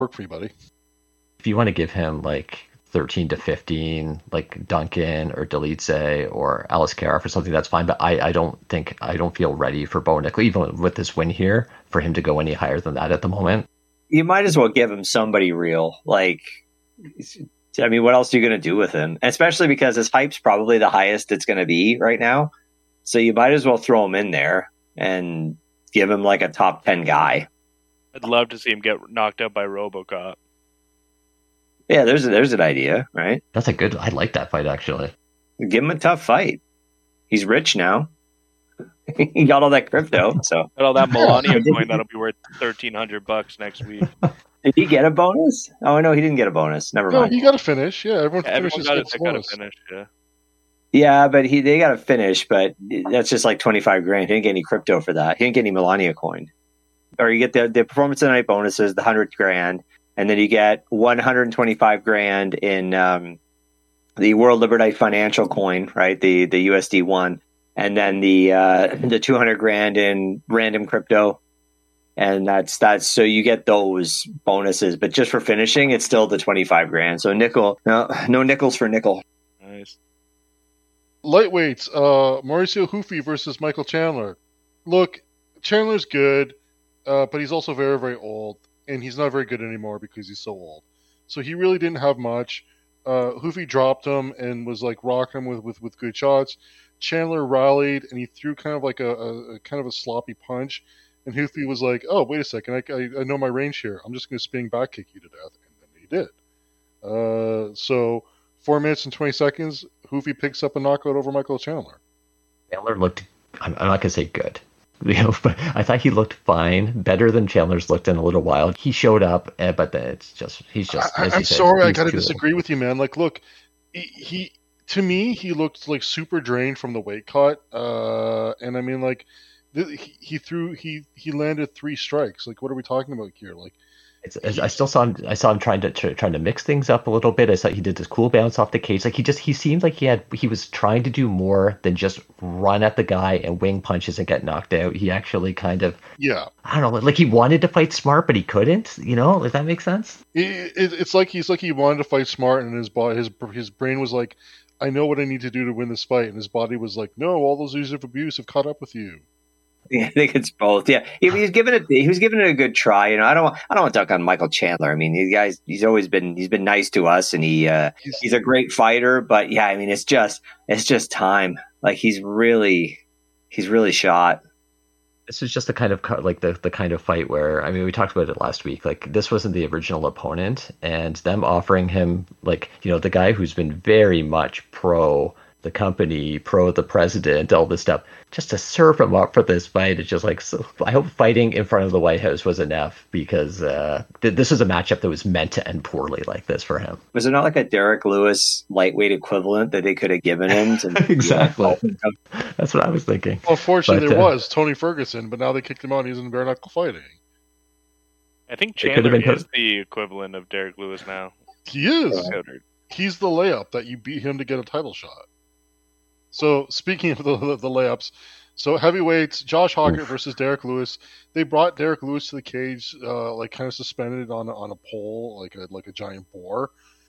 Work for you, buddy. If you want to give him like 13 to 15, like Duncan or Delice or Alice Cara for something, that's fine. But I don't feel ready for Bo Nickel, even with this win here, for him to go any higher than that at the moment. You might as well give him somebody real. Like, I mean, what else are you going to do with him? Especially because his hype's probably the highest it's going to be right now. So you might as well throw him in there and give him like a top 10 guy. I'd love to see him get knocked out by RoboCop. Yeah, there's an idea, right? That's a good. I like that fight actually. Give him a tough fight. He's rich now. He got all that crypto, so Got all that Melania coin that'll be worth $1,300 next week. did he get a bonus? Oh no, he didn't get a bonus. Never No, mind. you got to finish. Yeah, everyone Everyone finishes. got gets it. a Got to bonus. finish. Yeah. Yeah, but they got to finish. But that's just like 25 grand. He didn't get any crypto for that. He didn't get any Melania coin. Or you get the performance of the night bonuses, the 100 grand, and then you get 125 grand in the World Liberty Financial coin, right? The USD one, and then the 200 grand in random crypto, and that's so you get those bonuses. But just for finishing, it's still the 25 grand. So nickel, no nickels for nickel. Nice. Lightweights, Mauricio Hufi versus Michael Chandler. Look, Chandler's good, but he's also very, very old, and he's not very good anymore because he's so old. So he really didn't have much. Hufi dropped him and was like rocking him with good shots. Chandler rallied, and he threw kind of like a kind of a sloppy punch, and Hufi was like, "Oh, wait a second, I know my range here. I'm just going to spinning back kick you to death," and then he did. So 4 minutes and 20 seconds, Hufi picks up a knockout over Michael Chandler. Chandler looked. I'm not gonna say good. But I thought he looked fine, better than Chandler's looked in a little while. He showed up, but he's just. I'm sorry, I gotta disagree with you, man. Like, look, he to me he looked like super drained from the weight cut, and I mean, like, he landed 3 strikes. Like, what are we talking about here? Like, I still saw him. I saw him trying to mix things up a little bit. I saw he did this cool bounce off the cage. Like he seemed like he was trying to do more than just run at the guy and wing punches and get knocked out. He actually kind of I don't know, like he wanted to fight smart, but he couldn't. You know, does that make sense? It's like he wanted to fight smart, and his brain was like, I know what I need to do to win this fight, and his body was like, no, all those years of abuse have caught up with you. Yeah, I think it's both. Yeah, he was giving it a good try. You know, I don't want to talk on Michael Chandler. I mean, he's always been nice to us, and he's a great fighter. But yeah, I mean, it's just time. Like he's really shot. This is just the kind of the kind of fight where, I mean, we talked about it last week. Like, this wasn't the original opponent, and them offering him, like, you know, the guy who's been very much pro the company, pro the president, all this stuff, just to serve him up for this fight. It's just like, so I hope fighting in front of the White House was enough, because this was a matchup that was meant to end poorly like this for him. Was there not like a Derek Lewis lightweight equivalent that they could have given him? Exactly. That's what I was thinking. Well, fortunately, there was Tony Ferguson, but now they kicked him out. He's in bare knuckle fighting. I think Chandler is the equivalent of Derek Lewis now. He is. He's the layup that you beat him to get a title shot. So, speaking of the layups, so heavyweights, Josh Hockett versus Derek Lewis. They brought Derek Lewis to the cage, like kind of suspended on a pole, like a giant boar.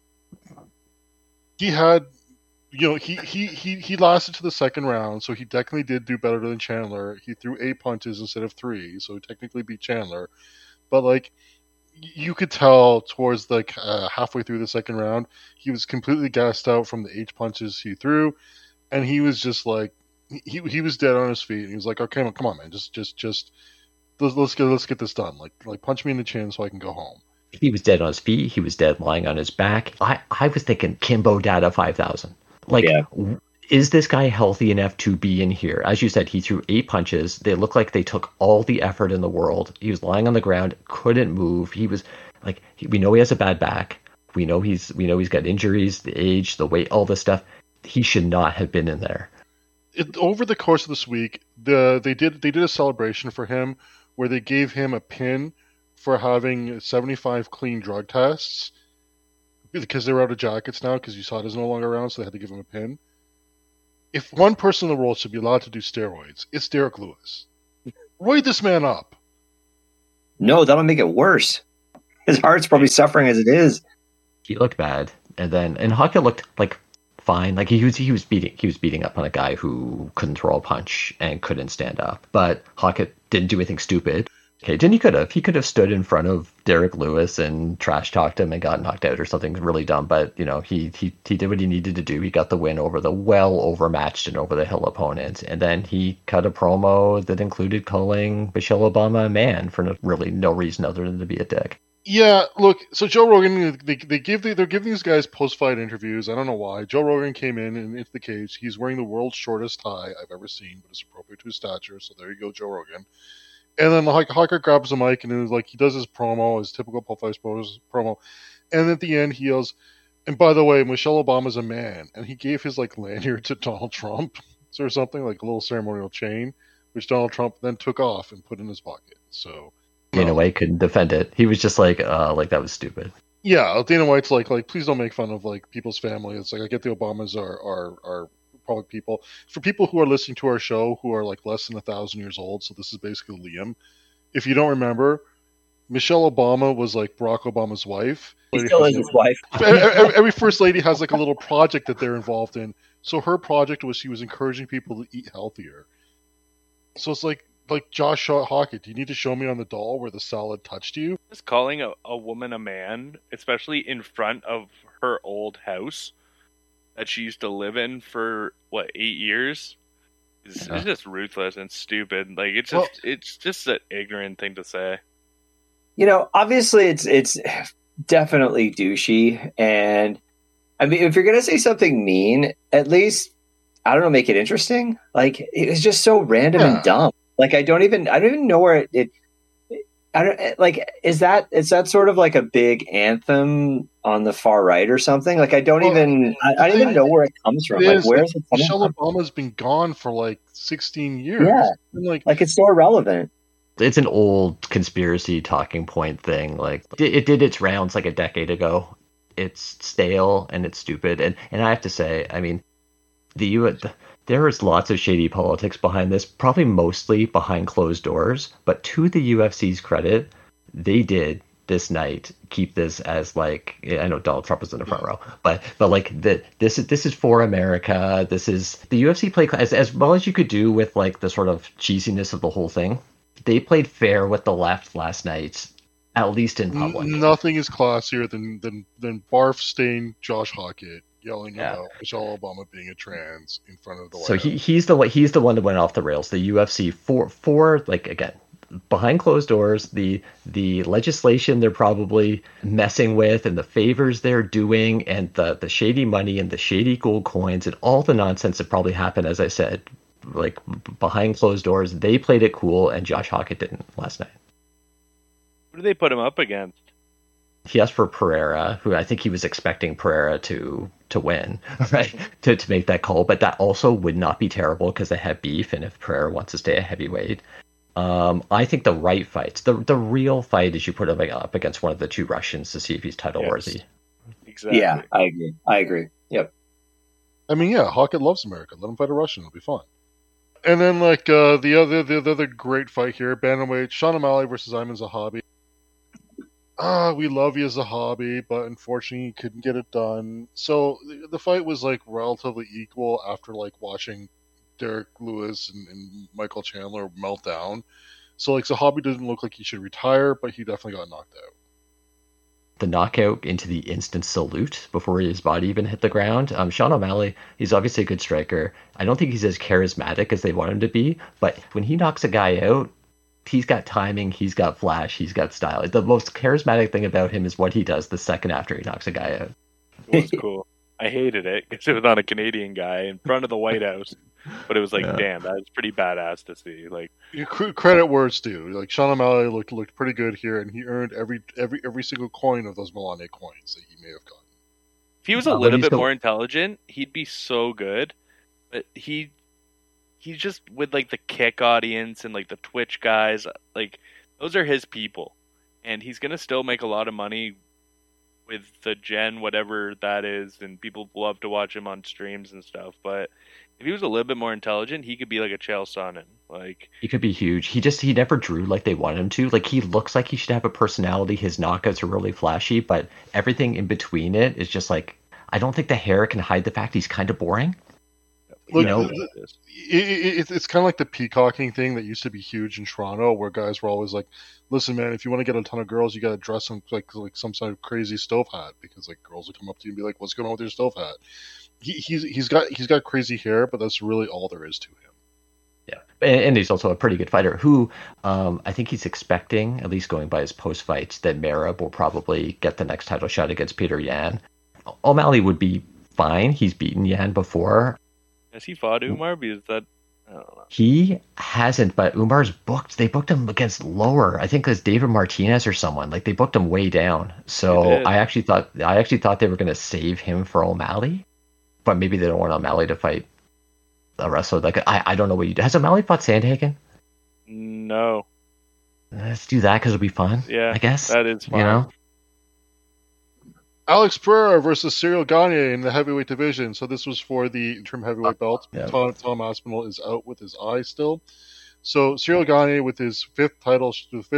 He had, you know, he lasted to the second round, so he technically did do better than Chandler. He threw 8 punches instead of 3, so he technically beat Chandler. But like, you could tell towards like halfway through the second round, he was completely gassed out from the 8 punches he threw. And he was just like, he was dead on his feet. And he was like, okay, come on, man, just let's get this done. Like punch me in the chin so I can go home. He was dead on his feet. He was dead lying on his back. I was thinking Kimbo Data 5000. Like, is this guy healthy enough to be in here? As you said, he threw 8 punches. They looked like they took all the effort in the world. He was lying on the ground, couldn't move. He was like, we know he has a bad back. We know he's got injuries, the age, the weight, all this stuff. He should not have been in there. Over the course of this week, they did a celebration for him where they gave him a pin for having 75 clean drug tests, because they were out of jackets now because USADA is no longer around, so they had to give him a pin. If one person in the world should be allowed to do steroids, it's Derek Lewis. Roid this man up. No, that'll make it worse. His heart's probably suffering as it is. He looked bad, and Hackett looked like fine. Like he was beating up on a guy who couldn't throw a punch and couldn't stand up. But Hackett didn't do anything stupid. Okay, then he could have stood in front of Derek Lewis and trash talked him and got knocked out or something really dumb. But he did what he needed to do. He got the win over the well overmatched and over the hill opponent, and then he cut a promo that included calling Michelle Obama a man for really no reason other than to be a dick. Yeah, look. So Joe Rogan, they're giving these guys post-fight interviews. I don't know why. Joe Rogan came in and into the cage. He's wearing the world's shortest tie I've ever seen, but it's appropriate to his stature. So there you go, Joe Rogan. And then Hackett grabs the mic and he does his promo, his typical post-fight promo. And at the end, he yells, "And by the way, Michelle Obama's a man." And he gave his lanyard to Donald Trump or something, like a little ceremonial chain, which Donald Trump then took off and put in his pocket. So. Dana White couldn't defend it. He was just like that was stupid. Yeah, Dana White's like please don't make fun of people's family. It's I get the Obamas are public people. For people who are listening to our show who are less than 1,000 years old, so this is basically Liam. If you don't remember, Michelle Obama was Barack Obama's wife. She still is his wife. Every first lady has a little project that they're involved in. So her project was she was encouraging people to eat healthier. So it's like Josh Hackett, do you need to show me on the doll where the salad touched you? Just calling a woman a man, especially in front of her old house that she used to live in for 8 years, is just ruthless and stupid. It's just an ignorant thing to say. Obviously it's definitely douchey, and I mean, if you're gonna say something mean, at least I don't know, make it interesting. It was just so random and dumb. I don't even know where it I don't is that sort of a big anthem on the far right or something? I don't even know where it comes from. Where is it coming Michelle from? Obama's been gone for 16 years. Yeah. It's so irrelevant. It's an old conspiracy talking point thing. It did its rounds a decade ago. It's stale and it's stupid. And I have to say, I mean, there is lots of shady politics behind this, probably mostly behind closed doors. But to the UFC's credit, they did this night keep this as I know Donald Trump was in the front row, but this is for America. This is the UFC played as well as you could do with the sort of cheesiness of the whole thing. They played fair with the left last night, at least in public. Nothing is classier than barf-stained Josh Hackett yelling about Michelle Obama being a trans in front of the White House. He's the one that went off the rails. The UFC for again, behind closed doors, the legislation they're probably messing with and the favors they're doing and the shady money and the shady gold coins and all the nonsense that probably happened, as I said, behind closed doors, they played it cool and Josh Hackett didn't last night. Who did they put him up against? He asked for Pereira, who I think he was expecting Pereira to win, right? to make that call, but that also would not be terrible because they have beef, and if Pereira wants to stay a heavyweight, I think the right fight, the real fight, is you put him up against one of the two Russians to see if he's title worthy. Exactly. Yeah, I agree. Yep. I mean, yeah, Hackett loves America. Let him fight a Russian; it'll be fun. And then the other great fight here, bantamweight, Sean O'Malley versus Ayman Zahabi. We love you as a hobby, but unfortunately you couldn't get it done. So the fight was relatively equal after watching Derek Lewis and Michael Chandler melt down. So Zahabi didn't look like he should retire, but he definitely got knocked out. The knockout into the instant salute before his body even hit the ground. Sean O'Malley, he's obviously a good striker. I don't think he's as charismatic as they want him to be, but when he knocks a guy out, he's got timing, he's got flash, he's got style. The most charismatic thing about him is what he does the second after he knocks a guy out. It was cool. I hated it because it was on a Canadian guy in front of the White House. But it was damn, that was pretty badass to see. Credit where it's due. Sean O'Malley looked pretty good here, and he earned every single coin of those Melania coins that he may have gotten. If he was a little bit more intelligent, he'd be so good. But he's just with the kick audience and the Twitch guys, those are his people, and he's gonna still make a lot of money with the Gen, whatever that is, and people love to watch him on streams and stuff. But if he was a little bit more intelligent, he could be like a Chael Sonnen. Like, He could be huge. He never drew like they wanted him to. Like he looks like he should have a personality. His knockouts are really flashy, but everything in between it is just like I don't think the hair can hide the fact he's kind of boring. Look, You know, it's kind of like the peacocking thing that used to be huge in Toronto, where guys were always like, "Listen, man, if you want to get a ton of girls, you got to dress them like some sort of crazy stove hat, because like girls will come up to you and be like, "What's going on with your stove hat?" He's got crazy hair, but that's really all there is to him. yeah, and he's also a pretty good fighter. Who I think he's expecting, at least going by his post fight, that Merab will probably get the next title shot against Peter Yan. O'Malley would be fine. He's beaten Yan before. has he fought Umar? Because that, I don't know. He hasn't, but Umar's booked. They booked him against lower. I think it's David Martinez or someone. Like they booked him way down. So They did. I actually thought they were going to save him for O'Malley, but maybe they don't want O'Malley to fight a wrestler. Like I don't know what you do. Has O'Malley fought Sandhagen? No. Let's do that because it'll be fun. Yeah, I guess that is fine. You know, Alex Pereira versus Cyril Gagne in the heavyweight division. So this was for the interim heavyweight belt. Yeah. Tom Aspinall is out with his eye still. So Cyril Gagne with his fifth title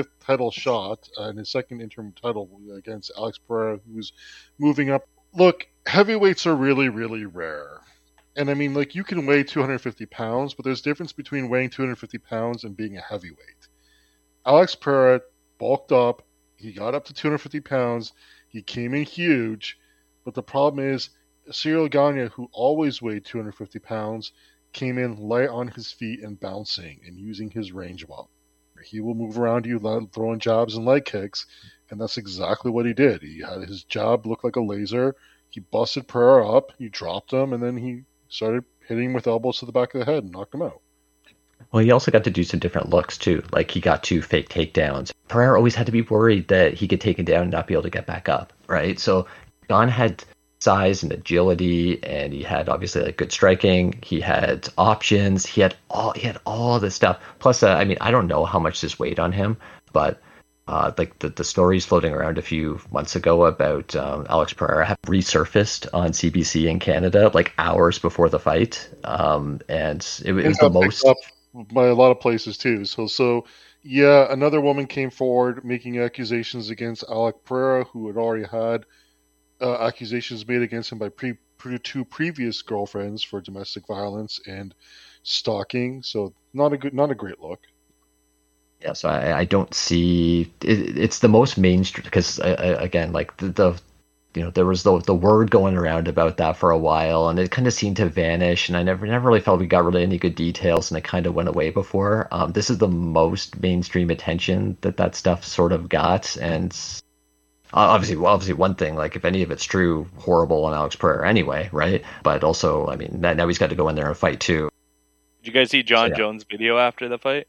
shot and his second interim title against Alex Pereira, who's moving up. Look, heavyweights are really, really rare. And I mean, like, you can weigh 250 pounds, but there's a difference between weighing 250 pounds and being a heavyweight. Alex Pereira bulked up. He got up to 250 pounds. He came in huge. But the problem is, Cyril Gagne, who always weighed 250 pounds, came in light on his feet and bouncing and using his range well. He will move around you, throwing jabs and leg kicks, and that's exactly what he did. He had his jab look like a laser. He busted Pereira up, he dropped him, and then he started hitting him with elbows to the back of the head and knocked him out. well, he also got to do some different looks too. Like he got 2 fake takedowns. Pereira always had to be worried that he get taken down and not be able to get back up, right? So Gon had size and agility, and he had obviously like good striking. He had options. He had all this stuff. Plus, I mean, I don't know how much this weighed on him, but like the stories floating around a few months ago about Alex Pereira have resurfaced on CBC in Canada like hours before the fight, and it was the most. Up by a lot of places too. So yeah, another woman came forward making accusations against Alex Pereira, who had already had accusations made against him by 2 previous girlfriends for domestic violence and stalking. So not a great look. Yeah, so I don't see it's the most mainstream because again, like the there was the word going around about that for a while, and it kind of seemed to vanish, and I never really felt we got really any good details, and it kind of went away before. This is the most mainstream attention that stuff sort of got, and obviously one thing, like if any of it's true, horrible on Alex Pereira anyway, right? But also, I mean, now he's got to go in there and fight too. Did you guys see John Jones' video after the fight?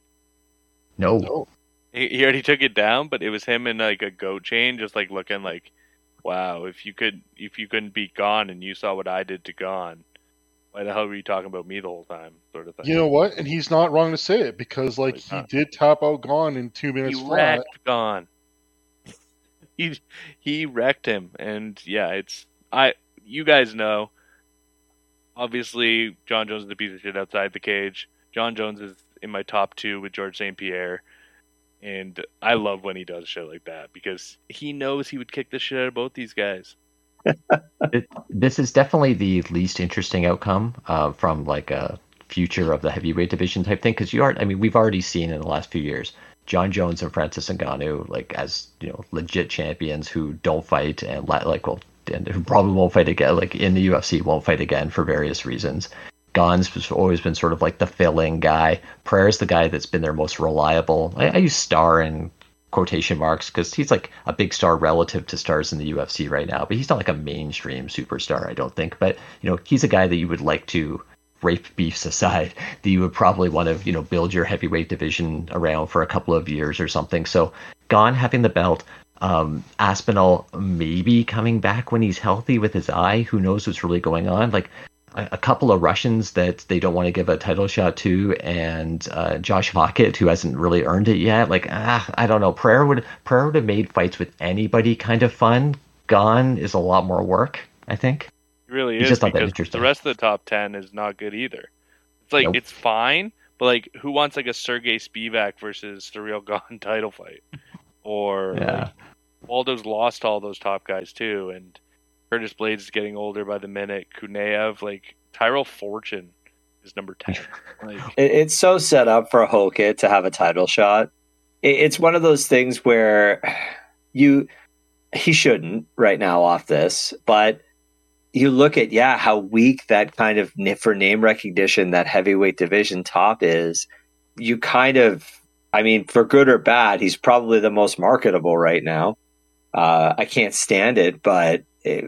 No. He already took it down, but it was him in like a goat chain, just like looking like, wow, if you couldn't beat Gon and you saw what I did to Gon, why the hell were you talking about me the whole time, sort of thing. You know what? And he's not wrong to say it, because like he did tap out Gon in 2 minutes he flat. wrecked Gon. He wrecked him, and yeah, you guys know. Obviously, John Jones is a piece of shit outside the cage. John Jones is in my top 2 with George St. Pierre, and I love when he does shit like that because he knows he would kick the shit out of both these guys. This is definitely the least interesting outcome from like a future of the heavyweight division type thing, because we've already seen in the last few years John Jones and Francis Ngannou like as legit champions who don't fight and and who probably won't fight again, like in the UFC won't fight again for various reasons. Gon's always been sort of like the filling guy. Pereira's the guy that's been their most reliable. I use star in quotation marks because he's like a big star relative to stars in the UFC right now, but he's not like a mainstream superstar, I don't think. But he's a guy that you would like to, rape beefs aside, that you would probably want to build your heavyweight division around for a couple of years or something. So Gon having the belt, Aspinall maybe coming back when he's healthy with his eye. Who knows what's really going on? Like a couple of Russians that they don't want to give a title shot to, and Josh Hockett, who hasn't really earned it yet. Like, I don't know. Pereira would have made fights with anybody kind of fun. Gane is a lot more work, I think. It really He's is, just not that because interesting. the rest of the top 10 is not good either. It's like, Nope. it's fine, but like, who wants like a Sergey Spivak versus Cyril Gane title fight? Or Yeah. like, Waldo's lost all those top guys too, and Curtis Blades is getting older by the minute. Kuneev, like Tyrell Fortune is number 10. Like, It's so set up for Hokit to have a title shot. It's one of those things where he shouldn't right now off this, but you look at how weak that kind of for name recognition that heavyweight division top is. You kind of, I mean, for good or bad, he's probably the most marketable right now. I can't stand it, but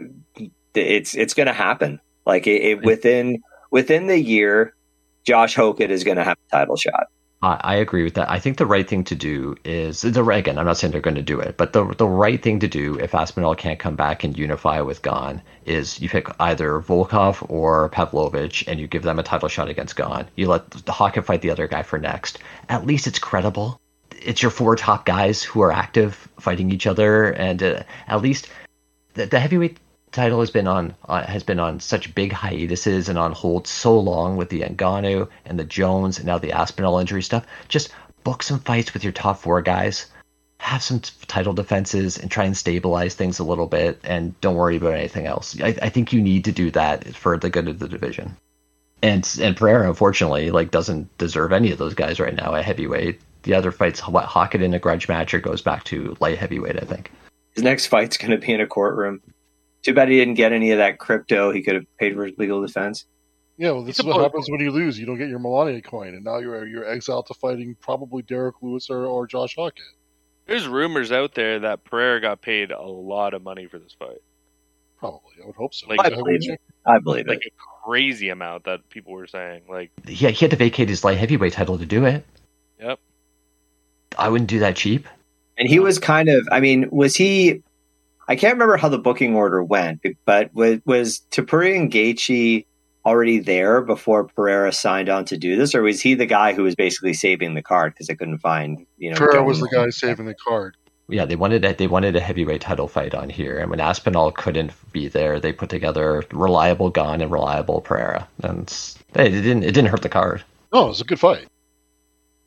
it's going to happen. Like within the year, Josh Hokit is going to have a title shot. I agree with that. I think the right thing to do is, again, I'm not saying they're going to do it, but the right thing to do if Aspinall can't come back and unify with Gane is you pick either Volkov or Pavlovich and you give them a title shot against Gane. You let Hokit fight the other guy for next. At least it's credible. It's your 4 top guys who are active fighting each other, and at least the heavyweight title has been on such big hiatuses and on hold so long with the Ngannou and the Jones and now the Aspinall injury stuff. Just book some fights with your top 4 guys, have some title defenses, and try and stabilize things a little bit, and don't worry about anything else. I think you need to do that for the good of the division. And Pereira, unfortunately, like doesn't deserve any of those guys right now at heavyweight. The other fights, Hokit in a grudge match, or goes back to light heavyweight, I think. His next fight's going to be in a courtroom. Too bad he didn't get any of that crypto he could have paid for legal defense. Yeah, well, this is what happens when you lose. You don't get your Melania coin, and now you're exiled to fighting probably Derek Lewis or Josh Hokit. there's rumors out there that Pereira got paid a lot of money for this fight. Probably, I would hope so. Like, I believe it. Like a crazy amount that people were saying. Like, Yeah, he had to vacate his light heavyweight title to do it. Yep. I wouldn't do that cheap. And he was kind of, I mean, was he, I can't remember how the booking order went, but was Tapuri and Gaethje already there before Pereira signed on to do this, or was he the guy who was basically saving the card because they couldn't find, Pereira was the guy saving the card. Yeah, they wanted a heavyweight title fight on here, and when Aspinall couldn't be there, they put together reliable Gane and reliable Pereira, and it didn't hurt the card. No, it was a good fight.